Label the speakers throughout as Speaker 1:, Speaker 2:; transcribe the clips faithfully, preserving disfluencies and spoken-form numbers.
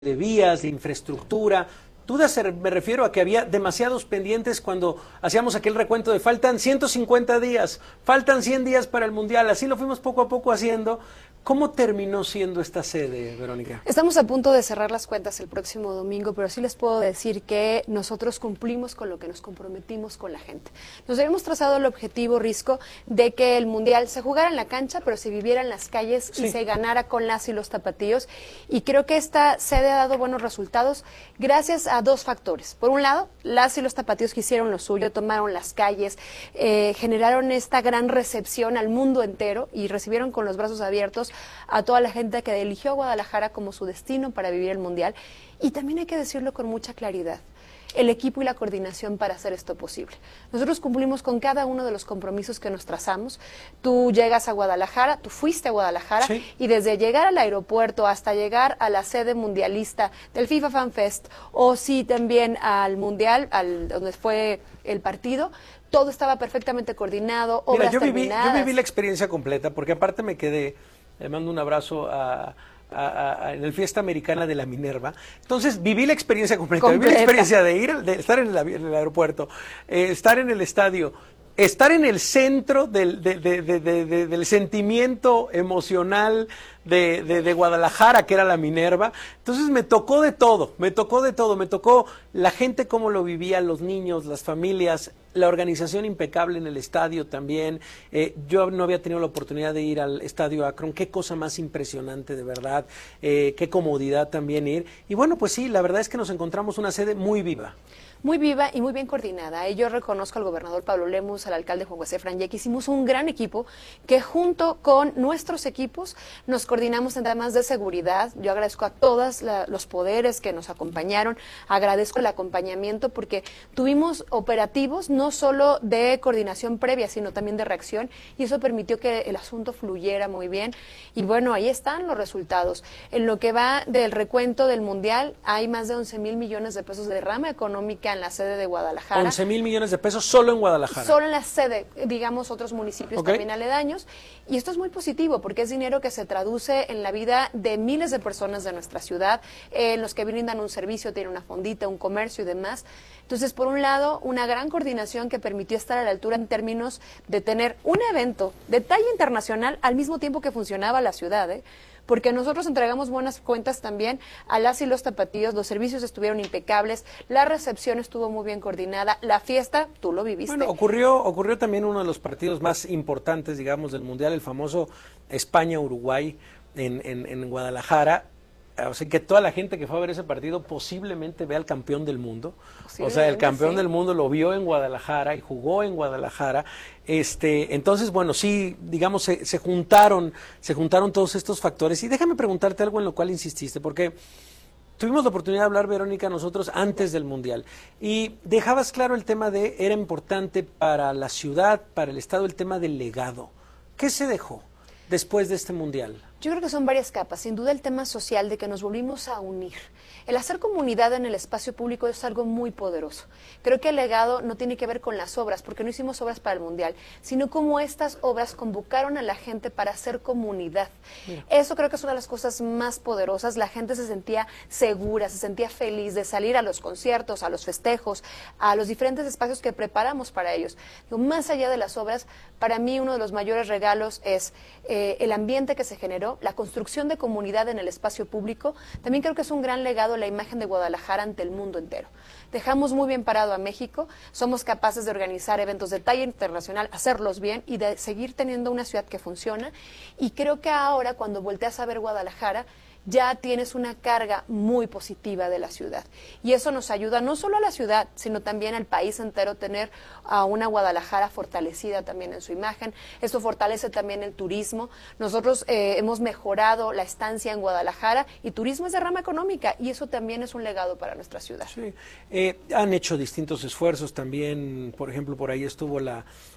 Speaker 1: de vías, de infraestructura. Dudas me refiero a que había demasiados pendientes cuando hacíamos aquel recuento de faltan ciento cincuenta días, faltan cien días para el Mundial, así lo fuimos poco a poco haciendo. ¿Cómo terminó siendo esta sede, Verónica?
Speaker 2: Estamos a punto de cerrar las cuentas el próximo domingo, pero sí les puedo decir que nosotros cumplimos con lo que nos comprometimos con la gente. Nos habíamos trazado el objetivo, Risco, de que el Mundial se jugara en la cancha, pero se viviera en las calles sí. y se ganara con las y los tapatíos. Y creo que esta sede ha dado buenos resultados gracias a dos factores. Por un lado, las y los tapatíos que hicieron lo suyo, tomaron las calles, eh, generaron esta gran recepción al mundo entero y recibieron con los brazos abiertos a toda la gente que eligió Guadalajara como su destino para vivir el Mundial. Y también hay que decirlo con mucha claridad, el equipo y la coordinación para hacer esto posible. Nosotros cumplimos con cada uno de los compromisos que nos trazamos. Tú llegas a Guadalajara, tú fuiste a Guadalajara, sí. y desde llegar al aeropuerto hasta llegar a la sede mundialista del FIFA Fan Fest, o sí también al Mundial, al donde fue el partido, todo estaba perfectamente coordinado, obras
Speaker 1: Mira, yo viví,
Speaker 2: terminadas.
Speaker 1: yo viví la experiencia completa, porque aparte me quedé, le mando un abrazo a... A, a, en el Fiesta Americana de la Minerva. Entonces viví la experiencia completa, completa. viví la experiencia de ir, de estar en el, en el aeropuerto, eh, estar en el estadio, estar en el centro del, de, de, de, de, de, del sentimiento emocional de, de, de Guadalajara, que era la Minerva. Entonces me tocó de todo, me tocó de todo, me tocó la gente cómo lo vivía, los niños, las familias, la organización impecable en el estadio también. Eh, yo no había tenido la oportunidad de ir al estadio Akron, qué cosa más impresionante de verdad, eh, qué comodidad también ir. Y bueno, pues sí, la verdad es que nos encontramos una sede muy viva.
Speaker 2: Muy viva y muy bien coordinada. Yo reconozco al gobernador Pablo Lemus, al alcalde Juan José Frangé, que hicimos un gran equipo que junto con nuestros equipos nos coordinamos en temas de seguridad. Yo agradezco a todos la, los poderes que nos acompañaron, agradezco el acompañamiento porque tuvimos operativos no solo de coordinación previa, sino también de reacción, y eso permitió que el asunto fluyera muy bien. Y bueno, ahí están los resultados. En lo que va del recuento del Mundial, hay más de once mil millones de pesos de derrama económica en la sede de Guadalajara.
Speaker 1: once mil millones de pesos solo en Guadalajara.
Speaker 2: Solo en la sede, digamos, otros municipios
Speaker 1: okay.
Speaker 2: también aledaños. Y esto es muy positivo porque es dinero que se traduce en la vida de miles de personas de nuestra ciudad, eh, en los que brindan un servicio, tienen una fondita, un comercio y demás. Entonces, por un lado, una gran coordinación que permitió estar a la altura en términos de tener un evento de talla internacional al mismo tiempo que funcionaba la ciudad, ¿eh? Porque nosotros entregamos buenas cuentas también a las y los tapatíos, los servicios estuvieron impecables, la recepción estuvo muy bien coordinada, la fiesta, tú lo viviste.
Speaker 1: Bueno, ocurrió, ocurrió también uno de los partidos más importantes, digamos, del Mundial, el famoso España-Uruguay en, en, en Guadalajara. O sea, que toda la gente que fue a ver ese partido posiblemente vea al campeón del mundo. O sea, el campeón sí. del mundo lo vio en Guadalajara y jugó en Guadalajara. Este, entonces, bueno, sí, digamos, se, se juntaron, se juntaron todos estos factores. Y déjame preguntarte algo en lo cual insististe, porque tuvimos la oportunidad de hablar, Verónica, nosotros antes del Mundial. Y dejabas claro el tema de, era importante para la ciudad, para el Estado, el tema del legado. ¿Qué se dejó después de este Mundial?
Speaker 2: Yo creo que son varias capas. Sin duda el tema social de que nos volvimos a unir. El hacer comunidad en el espacio público es algo muy poderoso. Creo que el legado no tiene que ver con las obras, porque no hicimos obras para el Mundial, sino cómo estas obras convocaron a la gente para hacer comunidad. Mira. Eso creo que es una de las cosas más poderosas. La gente se sentía segura, se sentía feliz de salir a los conciertos, a los festejos, a los diferentes espacios que preparamos para ellos. Más allá de las obras, para mí uno de los mayores regalos es eh, el ambiente que se generó, la construcción de comunidad en el espacio público. También creo que es un gran legado la imagen de Guadalajara ante el mundo entero. Dejamos muy bien parado a México, somos capaces de organizar eventos de talla internacional, hacerlos bien y de seguir teniendo una ciudad que funciona. Y creo que ahora, cuando volteas a ver Guadalajara, ya tienes una carga muy positiva de la ciudad. Y eso nos ayuda no solo a la ciudad, sino también al país entero tener a una Guadalajara fortalecida también en su imagen. Esto fortalece también el turismo. Nosotros eh, hemos mejorado la estancia en Guadalajara y turismo es de rama económica y eso también es un legado para nuestra ciudad.
Speaker 1: Sí, eh, han hecho distintos esfuerzos también, por ejemplo, por ahí estuvo la,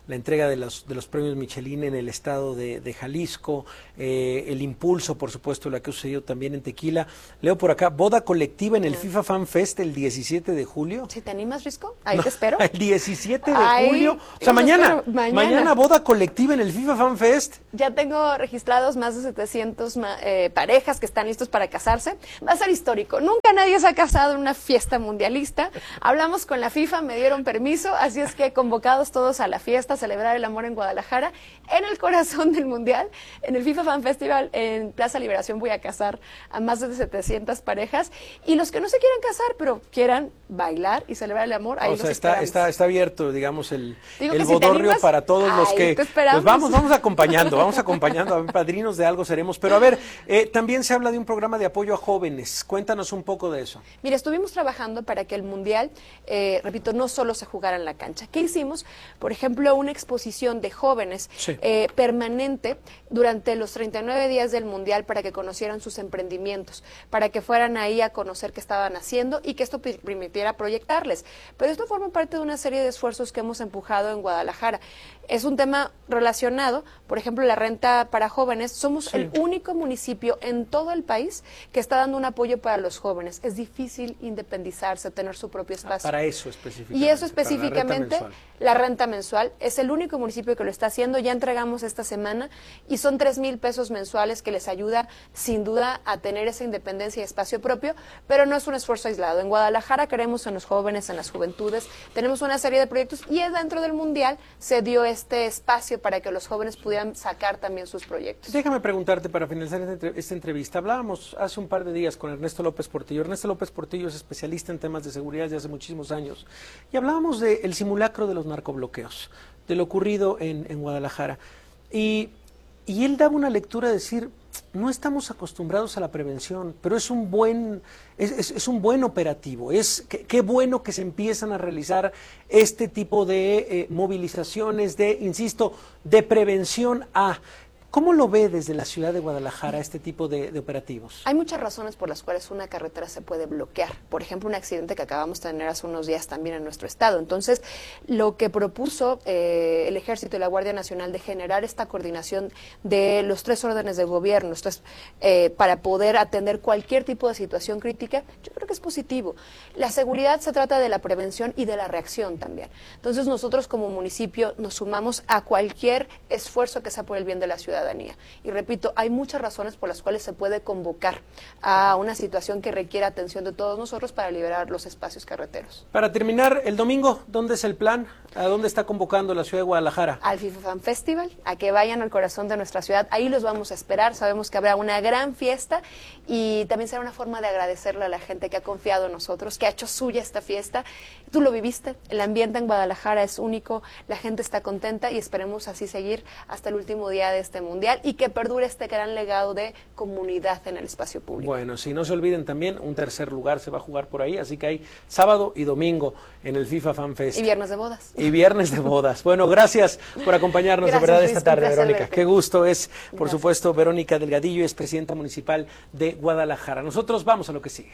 Speaker 1: la entrega de los, de los premios Michelin en el estado de, de Jalisco, eh, el impulso, por supuesto, la que ha sucedido también en Tequila. Leo por acá, boda colectiva en el FIFA Fan Fest el diecisiete de julio.
Speaker 2: ¿Si te animas, Risco? Ahí
Speaker 1: no,
Speaker 2: te espero.
Speaker 1: El diecisiete de
Speaker 2: Ay,
Speaker 1: julio, o sea, mañana,
Speaker 2: mañana,
Speaker 1: mañana boda colectiva en el FIFA Fan Fest.
Speaker 2: Ya tengo registrados más de setecientos eh, parejas que están listos para casarse. Va a ser histórico. Nunca nadie se ha casado en una fiesta mundialista. Hablamos con la FIFA, me dieron permiso, así es que convocados todos a la fiesta, a celebrar el amor en Guadalajara, en el corazón del mundial, en el FIFA Fan Festival, en Plaza Liberación voy a casar a más de setecientas parejas, y los que no se quieran casar, pero quieran bailar y celebrar el amor, ahí
Speaker 1: o sea,
Speaker 2: los
Speaker 1: está, está, está abierto, digamos, el, el
Speaker 2: si
Speaker 1: bodorrio
Speaker 2: animas,
Speaker 1: para todos los que...
Speaker 2: Pues
Speaker 1: vamos, vamos acompañando, vamos acompañando, a padrinos de algo seremos. Pero a ver, eh, también se habla de un programa de apoyo a jóvenes. Cuéntanos un poco de eso.
Speaker 2: Mira, estuvimos trabajando para que el Mundial, eh, repito, no solo se jugara en la cancha. ¿Qué hicimos? Por ejemplo, una exposición de jóvenes
Speaker 1: sí.
Speaker 2: eh, permanente durante los treinta y nueve días del Mundial para que conocieran sus emprendimientos, para que fueran ahí a conocer qué estaban haciendo y que esto permitiera proyectarles. Pero esto forma parte de una serie de esfuerzos que hemos empujado en Guadalajara. Es un tema relacionado, por ejemplo, la renta para jóvenes. Somos sí. el único municipio en todo el país que está dando un apoyo para los jóvenes. Es difícil independizarse, tener su propio espacio.
Speaker 1: Ah, para eso específicamente.
Speaker 2: Y eso específicamente, la renta, la renta mensual. Es el único municipio que lo está haciendo. Ya entregamos esta semana y son tres mil pesos mensuales que les ayuda sin duda a tener esa independencia y espacio propio, pero no es un esfuerzo aislado. En Guadalajara creemos en los jóvenes, en las juventudes. Tenemos una serie de proyectos y dentro del Mundial se dio este espacio para que los jóvenes pudieran sacar también sus proyectos.
Speaker 1: Déjame preguntarte para finalizar esta entrevista. Hablábamos hace un par de días con Ernesto López Portillo. Ernesto López Portillo es especialista en temas de seguridad desde hace muchísimos años. Y hablábamos del simulacro de los narcobloqueos, de lo ocurrido en, en Guadalajara. Y, y él daba una lectura de decir, no estamos acostumbrados a la prevención, pero es un buen, es, es, es un buen operativo. Es qué, qué bueno que se empiezan a realizar este tipo de eh, movilizaciones, de, insisto, de prevención a... ¿Cómo lo ve desde la ciudad de Guadalajara este tipo de, de operativos?
Speaker 2: Hay muchas razones por las cuales una carretera se puede bloquear. Por ejemplo, un accidente que acabamos de tener hace unos días también en nuestro estado. Entonces, lo que propuso eh, el Ejército y la Guardia Nacional de generar esta coordinación de los tres órdenes de gobierno tres, eh, para poder atender cualquier tipo de situación crítica, yo creo que es positivo. La seguridad se trata de la prevención y de la reacción también. Entonces, nosotros como municipio nos sumamos a cualquier esfuerzo que sea por el bien de la ciudad. Y repito, hay muchas razones por las cuales se puede convocar a una situación que requiere atención de todos nosotros para liberar los espacios carreteros.
Speaker 1: Para terminar, el domingo, ¿dónde es el plan? ¿A dónde está convocando la ciudad de Guadalajara?
Speaker 2: Al FIFA Fan Festival, a que vayan al corazón de nuestra ciudad. Ahí los vamos a esperar. Sabemos que habrá una gran fiesta y también será una forma de agradecerle a la gente que ha confiado en nosotros, que ha hecho suya esta fiesta. Tú lo viviste, el ambiente en Guadalajara es único, la gente está contenta y esperemos así seguir hasta el último día de este mundial y que perdure este gran legado de comunidad en el espacio público.
Speaker 1: Bueno, si no se olviden también, un tercer lugar se va a jugar por ahí, así que hay sábado y domingo en el FIFA Fan Fest.
Speaker 2: Y viernes de bodas.
Speaker 1: Y viernes de bodas. Bueno, gracias por acompañarnos
Speaker 2: Gracias,
Speaker 1: de verdad
Speaker 2: Luis,
Speaker 1: esta tarde, Verónica.
Speaker 2: Verte.
Speaker 1: Qué gusto es, por
Speaker 2: Gracias.
Speaker 1: supuesto, Verónica Delgadillo, es presidenta municipal de Guadalajara. Nosotros vamos a lo que sigue.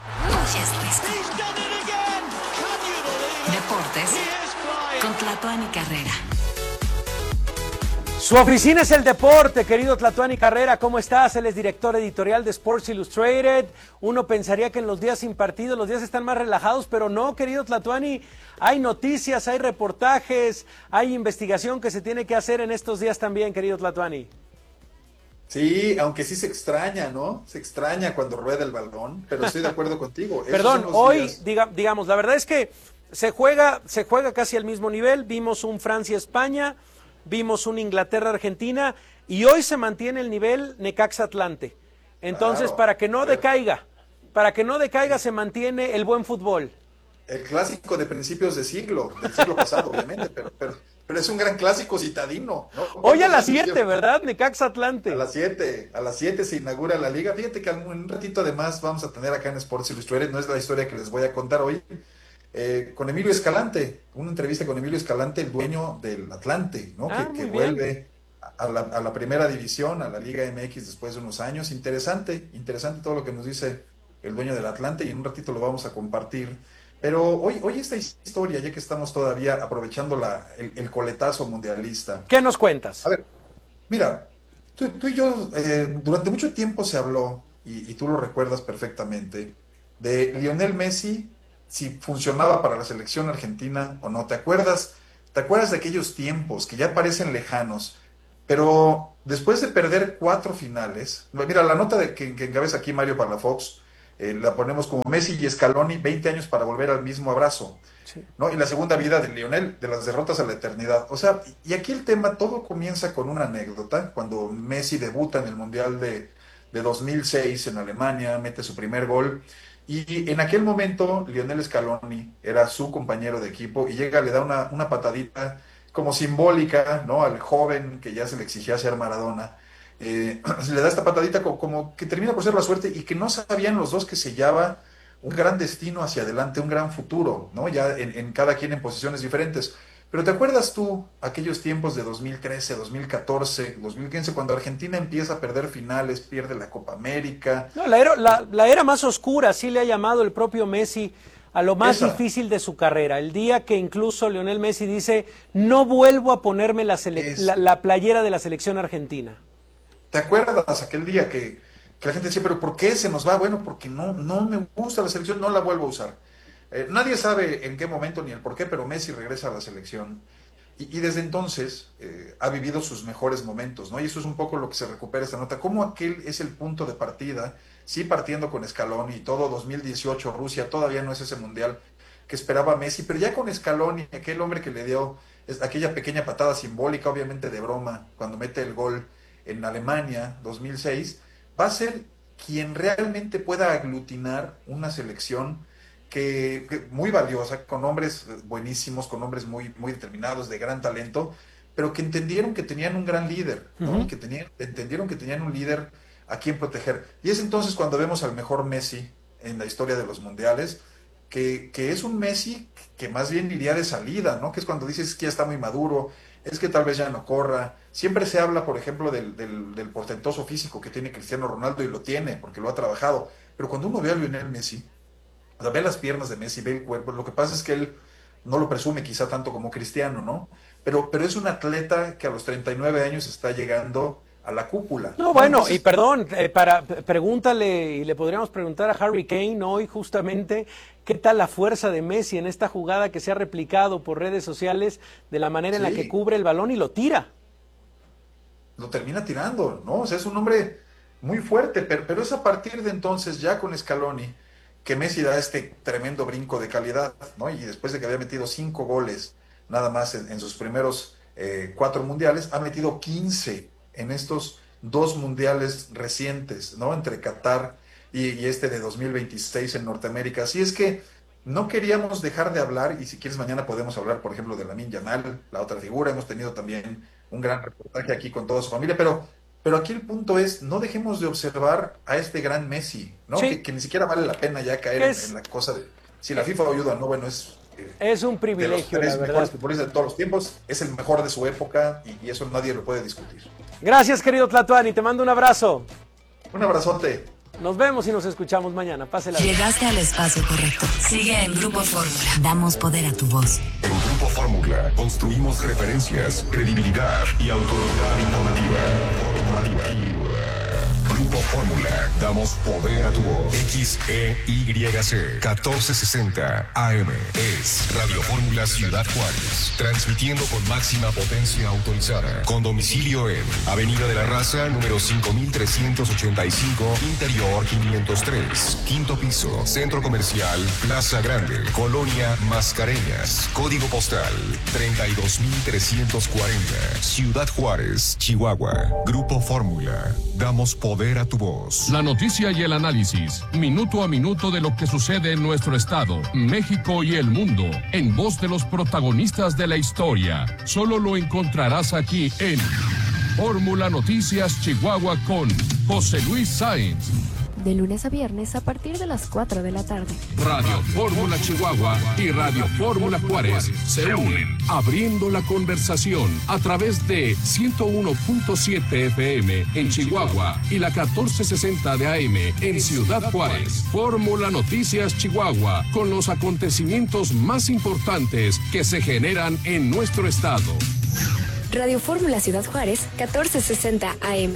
Speaker 3: Deportes con Tlatuani Carrera.
Speaker 1: Su oficina es el deporte, querido Tlatuani Carrera, ¿cómo estás? Él es director editorial de Sports Illustrated. Uno pensaría que en los días sin partido los días están más relajados, pero no, querido Tlatuani. Hay noticias, hay reportajes, hay investigación que se tiene que hacer en estos días también, querido Tlatuani.
Speaker 4: Sí, aunque sí se extraña, ¿no? Se extraña cuando rueda el balón, pero estoy de acuerdo contigo.
Speaker 1: Perdón, hoy, diga, digamos, la verdad es que se juega, se juega casi al mismo nivel. Vimos un Francia-España, vimos un Inglaterra-Argentina y hoy se mantiene el nivel Necaxa-Atlante. Entonces, claro, para que no pero... decaiga, para que no decaiga se mantiene el buen fútbol.
Speaker 4: El clásico de principios de siglo, del siglo pasado, obviamente, pero, pero, pero es un gran clásico citadino, ¿no?
Speaker 1: Hoy a las siete, ¿verdad? Necaxa-Atlante.
Speaker 4: A las siete, a las siete se inaugura la liga. Fíjate que en un ratito además vamos a tener acá en Sports Illustrated, no es la historia que les voy a contar hoy, eh, con Emilio Escalante, una entrevista con Emilio Escalante, el dueño del Atlante, ¿no?
Speaker 1: Ah,
Speaker 4: que que vuelve a la, a la primera división, a la Liga M X después de unos años. Interesante, interesante todo lo que nos dice el dueño del Atlante y en un ratito lo vamos a compartir Pero hoy, hoy esta historia, ya que estamos todavía aprovechando la, el, el coletazo mundialista.
Speaker 1: ¿Qué nos cuentas?
Speaker 4: A ver, mira, tú, tú y yo, eh, durante mucho tiempo se habló, y, y tú lo recuerdas perfectamente, de Lionel Messi, si funcionaba para la selección argentina o no. ¿Te acuerdas? ¿Te acuerdas de aquellos tiempos que ya parecen lejanos? Pero después de perder cuatro finales, mira, la nota de que, que encabeza aquí Mario Palafox, eh, la ponemos como Messi y Scaloni, veinte años para volver al mismo abrazo,
Speaker 1: Sí.
Speaker 4: ¿no? Y la segunda vida de Lionel, de las derrotas a la eternidad. O sea, y aquí el tema, todo comienza con una anécdota, cuando Messi debuta en el Mundial de, de dos mil seis en Alemania, mete su primer gol, y en aquel momento Lionel Scaloni era su compañero de equipo, y llega, le da una, una patadita como simbólica, ¿no? Al joven que ya se le exigía ser Maradona. Eh, le da esta patadita como, como que termina por ser la suerte, y que no sabían los dos que sellaba un gran destino hacia adelante, un gran futuro, ¿no? Ya en, en cada quien en posiciones diferentes. Pero ¿te acuerdas tú aquellos tiempos de dos mil trece, dos mil catorce, dos mil quince, cuando Argentina empieza a perder finales, pierde la Copa América?
Speaker 1: No, la era, la, la era más oscura, así le ha llamado el propio Messi a lo más
Speaker 4: Esa.
Speaker 1: difícil de su carrera. El día que incluso Lionel Messi dice, no vuelvo a ponerme la, sele-
Speaker 4: Es-
Speaker 1: la, la playera de la selección argentina.
Speaker 4: ¿Te acuerdas aquel día que, que la gente decía, pero ¿por qué se nos va? Bueno, porque no, no me gusta la selección, no la vuelvo a usar. Eh, nadie sabe en qué momento ni el por qué, pero Messi regresa a la selección. Y, y desde entonces eh, ha vivido sus mejores momentos, ¿no? Y eso es un poco lo que se recupera esta nota. ¿Cómo aquel es el punto de partida? Sí, partiendo con Scaloni y todo dos mil dieciocho, Rusia, todavía no es ese mundial que esperaba Messi, pero ya con Scaloni, aquel hombre que le dio es, aquella pequeña patada simbólica, obviamente de broma, cuando mete el gol en Alemania dos mil seis, va a ser quien realmente pueda aglutinar una selección que, que muy valiosa, con hombres buenísimos, con hombres muy, muy determinados, de gran talento, pero que entendieron que tenían un gran líder, ¿no?
Speaker 1: Ujú.
Speaker 4: Y que tenían, entendieron que tenían un líder a quien proteger. Y es entonces cuando vemos al mejor Messi en la historia de los mundiales, que, que es un Messi que más bien iría de salida, ¿no? Que es cuando dices que ya está muy maduro, es que tal vez ya no corra. Siempre se habla, por ejemplo, del, del, del portentoso físico que tiene Cristiano Ronaldo, y lo tiene, porque lo ha trabajado. Pero cuando uno ve a Lionel Messi, o sea, ve las piernas de Messi, ve el cuerpo, lo que pasa es que él no lo presume quizá tanto como Cristiano, ¿no? Pero, pero es un atleta que a los treinta y nueve años está llegando a la cúpula.
Speaker 1: No, bueno,
Speaker 4: Entonces,
Speaker 1: y perdón, eh, para pregúntale, y le podríamos preguntar a Harry Kane hoy justamente, ¿qué tal la fuerza de Messi en esta jugada que se ha replicado por redes sociales de la manera en la
Speaker 4: Sí.
Speaker 1: que cubre el balón y lo tira?
Speaker 4: lo termina tirando, ¿no? O sea, es un hombre muy fuerte, pero, pero es a partir de entonces, ya con Scaloni, que Messi da este tremendo brinco de calidad, ¿no? Y después de que había metido cinco goles nada más en, en sus primeros eh, cuatro mundiales, ha metido quince en estos dos mundiales recientes, ¿no? Entre Qatar y, y este de dos mil veintiséis en Norteamérica. Así es que no queríamos dejar de hablar, y si quieres mañana podemos hablar, por ejemplo, de Lamine Yamal, la otra figura. Hemos tenido también un gran reportaje aquí con toda su familia, pero, pero aquí el punto es, no dejemos de observar a este gran Messi, ¿no?
Speaker 1: Sí.
Speaker 4: Que, que ni siquiera vale la pena ya caer en,
Speaker 1: Es-
Speaker 4: en la cosa de si la FIFA ayuda o no. Bueno, es eh,
Speaker 1: Es un
Speaker 4: de los
Speaker 1: privilegio,
Speaker 4: tres
Speaker 1: la verdad.
Speaker 4: mejores futbolistas de todos los tiempos, es el mejor de su época, y, y eso nadie lo puede discutir.
Speaker 1: Gracias, querido Tlatuani, te mando un abrazo.
Speaker 4: Un abrazote.
Speaker 1: Nos vemos y nos escuchamos mañana. Pásela bien.
Speaker 3: Llegaste al espacio correcto. Sigue en Grupo Fórmula. Damos poder a tu voz.
Speaker 5: En Grupo Fórmula construimos referencias, credibilidad y autoridad informativa. Informativa. Grupo Fórmula, damos poder a tu voz. X E Y C catorce sesenta A M es Radio Fórmula Ciudad Juárez, transmitiendo con máxima potencia autorizada, con domicilio en Avenida de la Raza, número cinco mil trescientos ochenta y cinco, Interior quinientos tres, quinto piso, Centro Comercial Plaza Grande, Colonia Mascareñas, código postal treinta y dos mil trescientos cuarenta, Ciudad Juárez, Chihuahua. Grupo Fórmula, damos poder a tu voz.
Speaker 6: La noticia y el análisis, minuto a minuto de lo que sucede en nuestro estado, México y el mundo, en voz de los protagonistas de la historia. Solo lo encontrarás aquí en Fórmula Noticias Chihuahua con José Luis Sáenz.
Speaker 7: de lunes a viernes a partir de las cuatro de la tarde.
Speaker 6: Radio Fórmula Chihuahua y Radio Fórmula Juárez se unen, abriendo la conversación a través de ciento uno punto siete F M en Chihuahua y la catorce sesenta de A M en Ciudad Juárez. Fórmula Noticias Chihuahua, con los acontecimientos más importantes que se generan en nuestro estado.
Speaker 7: Radio Fórmula Ciudad Juárez, catorce sesenta A M.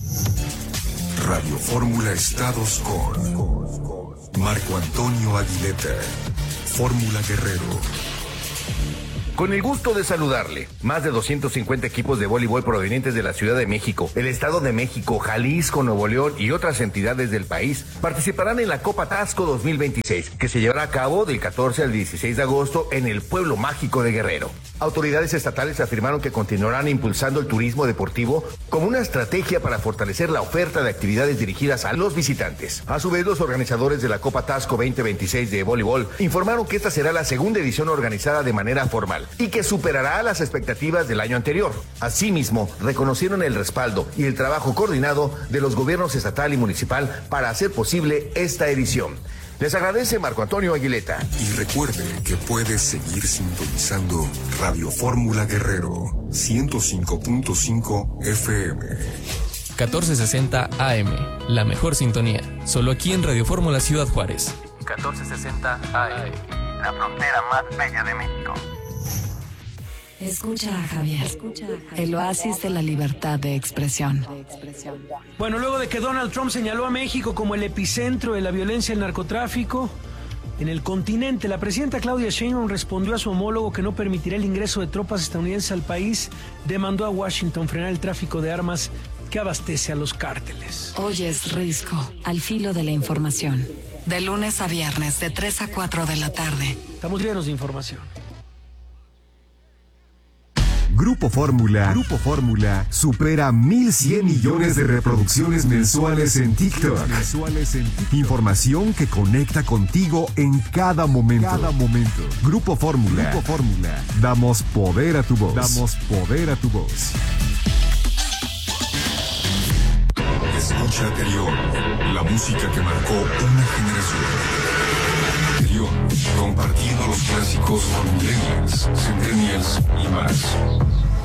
Speaker 5: Radio Fórmula Estados con Marco Antonio Aguileta. Fórmula Guerrero.
Speaker 8: Con el gusto de saludarle, más de doscientos cincuenta equipos de voleibol provenientes de la Ciudad de México, el Estado de México, Jalisco, Nuevo León y otras entidades del país participarán en la Copa Tasco dos mil veintiséis, que se llevará a cabo del catorce al dieciséis de agosto en el pueblo mágico de Guerrero. Autoridades estatales afirmaron que continuarán impulsando el turismo deportivo como una estrategia para fortalecer la oferta de actividades dirigidas a los visitantes. A su vez, los organizadores de la Copa Tasco veinte veintiséis de voleibol informaron que esta será la segunda edición organizada de manera formal y que superará las expectativas del año anterior. Asimismo, reconocieron el respaldo y el trabajo coordinado de los gobiernos estatal y municipal para hacer posible esta edición. Les agradece Marco Antonio Aguileta.
Speaker 5: Y recuerde que puede seguir sintonizando Radio Fórmula Guerrero, ciento cinco punto cinco F M.
Speaker 9: catorce sesenta A M, la mejor sintonía. Solo aquí en Radio Fórmula Ciudad Juárez. catorce sesenta A M, la frontera más bella de México.
Speaker 3: Escucha a Javier, el oasis de la libertad de expresión.
Speaker 1: Bueno, luego de que Donald Trump señaló a México como el epicentro de la violencia y el narcotráfico en el continente, la presidenta Claudia Sheinbaum respondió a su homólogo que no permitirá el ingreso de tropas estadounidenses al país. Demandó a Washington frenar el tráfico de armas que abastece a los cárteles.
Speaker 3: Hoy es Risco, al filo de la información. De lunes a viernes, de tres a cuatro de la tarde.
Speaker 1: Estamos llenos de información.
Speaker 10: Grupo Fórmula, Grupo Fórmula supera mil cien millones de reproducciones mensuales en TikTok. Mensuales en TikTok. Información que conecta contigo en cada momento. Cada momento. Grupo Fórmula, Grupo Fórmula. Damos poder a tu voz. Damos poder a tu voz.
Speaker 5: Escucha Anterior, la música que marcó una generación. Anterior, compartiendo los clásicos con millennials, centennials y más.